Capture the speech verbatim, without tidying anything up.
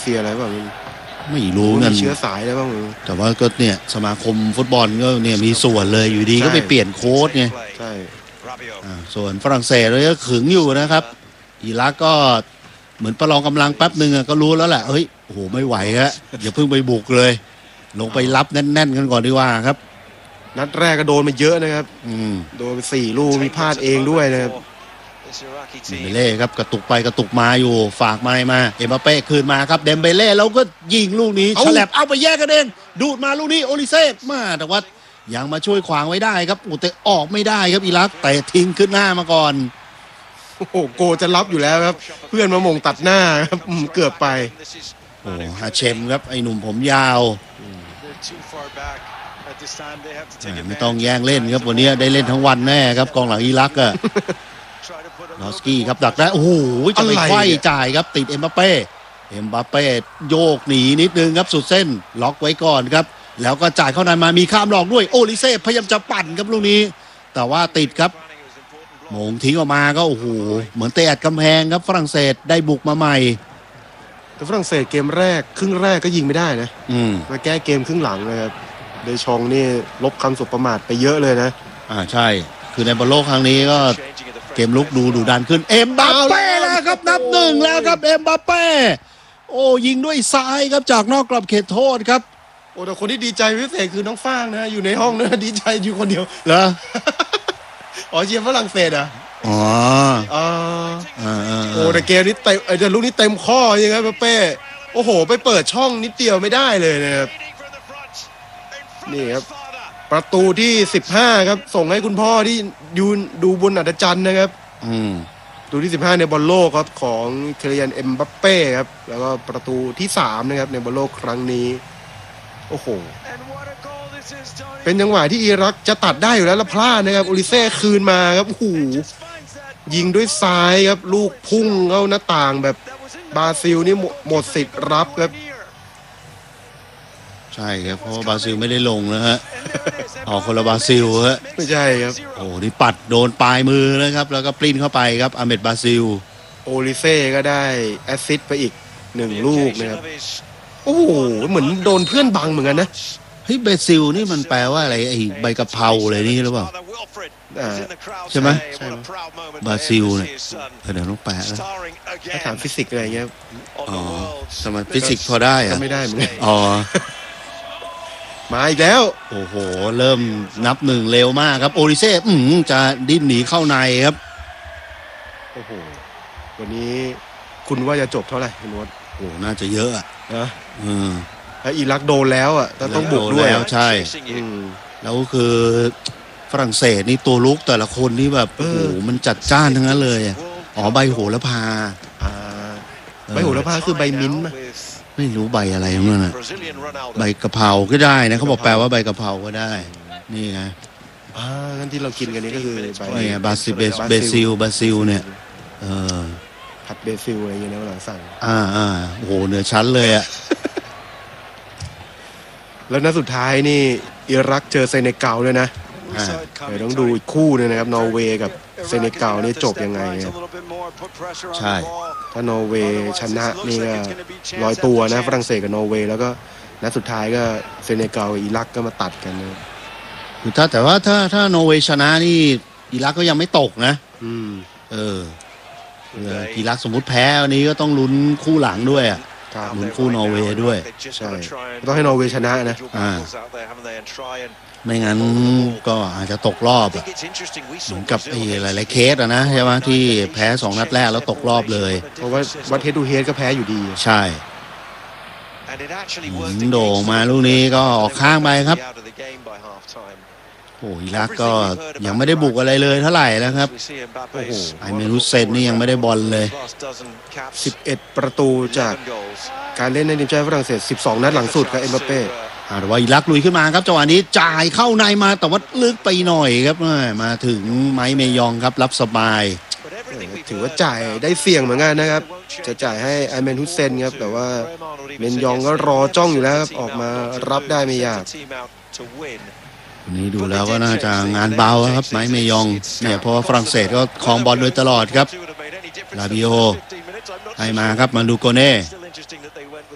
ซียอะไรบ้างไม่รู้เงินเชื้อสายอะไรบ้างแต่ว่าก็เนี่ยสมาคมฟุตบอลก็เนี่ยมีส่วนเลยอยู่ดีก็ไปเปลี่ยนโค้ชไงใช่ส่วนฝรั่งเศสเลยก็ขึงอยู่นะครับอิรักก็เหมือนประลองกำลังแป๊บหนึ่งก็รู้แล้วแหละเฮ้ยโอ้โหไม่ไหวฮะอย่าเพิ่งไปบุกเลยลงไปรับแน่นๆกันก่อนดีกว่าครับนัดแรกก็โดนมาเยอะนะครับโดนไปสี่ลูกมีพลาดเองด้วยนะครับเดมเบเล่ครับกระตุกไปกระตุกมาอยู่ฝากมามาเอ็มบัปเป้คืนมาครับเดมเบเล่แล้วก็ยิงลูกนี้ฉลับเอาไปแยกกันเองดูดมาลูกนี้โอลิเซ่มาแต่ว่ายังมาช่วยขวางไว้ได้ครับอุแต่ออกไม่ได้ครับอิรักแต่ทิ้งขึ้นหน้ามาก่อนโอ้โหโกจะรับอยู่แล้วครับเพื่อนมามงตัดหน้าครับเกือบไปโอ้ฮาเชมครับไอ้หนุ่มผมยาวไม่ต้องแย่งเล่นครับวันนี้ได้เล่นทั้งวันแน่ครับกองหลังอิรักอะลอสกี้ครับดักได้โอ้โหจะไปไขว้จ่ายครับติดเอ็มบัปเป้เอ็มบัปเป้โยกหนีนิดนึงครับสุดเส้นล็อกไว้ก่อนครับแล้วก็จ่ายเข้าในมามีข้ามหลอกด้วยโอลิเซ่พยายามจะปั่นครับลูกนี้แต่ว่าติดครับโมงทิ้งออกมาก็โอ้โหเหมือนเตะกำแพงครับฝรั่งเศสได้บุกมาใหม่แต่ฝรั่งเศสเกมแรกครึ่งแรกก็ยิงไม่ได้นะมาแก้เกมครึ่งหลังนะครับเดชองนี่ลบคำสบประมาทไปเยอะเลยนะอ่าใช่คือในบอลโลกครั้งนี้ก็เกมลุกดูดูดันขึ้นเอ็มบัปเป้แล้วครับนับหนึ่งแล้วครับเอ็มบัปเป้โอ้ยิงด้วยซ้ายครับจากนอกกรอบเขตโทษครับโอ้แต่คนที่ดีใจพิเศษคือน้องฟางนะอยู่ในห้องนะดีใจอยู่คนเดียวเหรออ๋อเชียร์ฝรั่งเศสอ่ะอ๋ออ๋อโอ้แต่เกมนี้เต็มไอ้เดี๋ยวลูกนี้เต็มข้อยังไงเป้โอ้โหไปเปิดช่องนิดเดียวไม่ได้เลยนะครับนี่ครับประตูที่สิบห้าครับส่งให้คุณพ่อที่ยืนดูบนอัฐจันทร์นะครับอืมประตูที่สิบห้าในบอลโลกครับของเคลียนเอ็มบัปเป้ครับแล้วก็ประตูที่สามนะครับในบอลโลกครั้งนี้โอ้โหเป็นจังหวะที่อิรักจะตัดได้อยู่แล้วแล้วพลาดนะครับโอลิเซ่คืนมาครับโอ้โหยิงด้วยซ้ายครับลูกพุ่งเข้าหน้าต่างแบบบราซิลนี่หมดสิทธิ์รับครับใช่ครับเพราะบราซิลไม่ได้ลงนะฮะออกคนละบราซิลฮะไม่ใช่ครับโอ้นี่ปัดโดนปลายมือนะครับแล้วก็ปลิ้นเข้าไปครับอาเมดบราซิลโอลิเซ่ก็ได้แอสซิสต์ไปอีกหนึ่งลูกนะครับโอ้โหเหมือนโดนเพื่อนบังเหมือนกันนะเฮ้ยบราซิลนี่มันแปลว่าอะไรไอ้ใบกะเพราอะไรนี่หรือเปล่าใช่ไหมบราซิลเนี่ยเดี๋ยวต้องแปลนะถ้าถามฟิสิกส์อะไรเงี้ยอ๋อสมัยฟิสิกส์พอได้อะไม่ได้เหมือนกันอ๋อมาอีกแล้วโอ้โหเริ่มนับหนึ่งเร็วมากครับโอลิเซ่อืมจะดิ้นหนีเข้าในครับโอ้โหวันนี้คุณว่าจะจบเท่าไหร่คุณวศโอ้น่าจะเยอะอ่ะนะอืมถ้าอิรักโดนแล้วอ่ะต้องบุกด้วยแล้วใช่แล้วคือฝรั่งเศสนี่ตัวลุกแต่ละคนนี่แบบโอ้โหมันจัดจ้านทั้งนั้นเลยอ๋อใบโหระพาใบโหระพาคือใบมิ้นท์ไม่รู้ใบอะไรของมันนะใบกะเพราก็ได้นะเขาบอกแปลว่าใบกะเพราก็ได้นี่ไงอ่างั้นที่เรากินกันนี่ก็คือใบเนี่ยบาซิลเบซิลบาซิลเนี่ยเออผัดเบซิลอะไรอย่างเงี้ยนะหลังสั่งอ่าอ่าโอ้โหเหนือชั้นเลยอะแล้วนัดสุดท้ายนี่อิรักเจอเซเนกัลเลยนะเดี๋ยวต้องดูอีกคู่นึงนะครับนอร์เวย์กับเซเนกัลนี่จบยังไงใช่ถ้านอร์เวย์ชนะนี่ก็ร้อยตัวนะฝรั่งเศสกับนอร์เวย์แล้วก็นัดสุดท้ายก็เซเนกัลกับอิรักก็มาตัดกันนะคือถ้าแต่ว่าถ้าถ้านอร์เวย์ชนะนี่อิรักก็ยังไม่ตกนะอืมเอออิรักสมมุติแพ้วันนี้ก็ต้องลุ้นคู่หลังด้วยอ่ะลุ้นคู่นอร์เวย์ด้วยใช่ต้องให้นอร์เวย์ชนะนะอ่าไม่งั้นก็อาจจะตกรอบเหมือนกับไอ้หลายๆเคสอะนะใช่ไหมที่แพ้สองนัดแรกแล้วตกรอบเลยเพราะว่าวัดเฮดทูเฮดก็แพ้อยู่ดีใช่โด่งมาลูกนี้ก็ออกข้างไปครับโอ้อิรักก็ยังไม่ได้บุกอะไรเลยเท่าไหร่แล้วครับโอ้โหไอเมนุสเซนนี่ยังไม่ได้บอลเลยสิบเอ็ดประตูจากการเล่นในทีมชาติฝรั่งเศสสิบสองนัดหลังสุดกับเอ็มบัปเป้แต่ว่าอิรักลุยขึ้นมาครับจังหวะนี้จ่ายเข้าในมาแต่ว่าลึกไปหน่อยครับมาถึงไมค์เมยองครับรับสบายถือว่าจ่ายได้เสี่ยงเหมือนกันนะครับจะจ่ายให้ไอเมนฮุสเซนครับแต่ว่าเมนยองก็รอจ้องอยู่แล้วครับออกมารับได้ไม่ยากวันนี้ดูแล้วก็น่าจะงานเบาครับไมค์เมยองเนี่ยเพราะว่าฝรั่งเศสก็ครองบอลโดยตลอดครับลาบิโอให้มาครับมาดูโกเน่